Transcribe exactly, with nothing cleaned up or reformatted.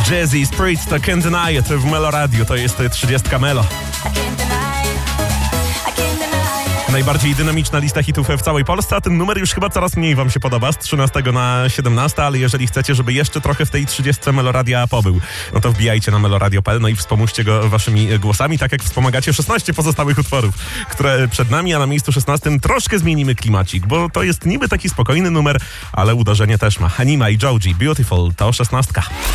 Jazzy Spritz to Can't Deny It w Melo Radio. To jest trzydziestka Melo. Najbardziej dynamiczna lista hitów w całej Polsce, a ten numer już chyba coraz mniej wam się podoba, z trzynastego na siedemnaście, ale jeżeli chcecie, żeby jeszcze trochę w tej trzydziestce Meloradia pobył, no to wbijajcie na meloradio kropka p l, no i wspomóżcie go waszymi głosami, tak jak wspomagacie szesnaście pozostałych utworów, które przed nami, a na miejscu szesnastym troszkę zmienimy klimacik, bo to jest niby taki spokojny numer, ale uderzenie też ma. Hanima i Joji, Beautiful, to szesnastka.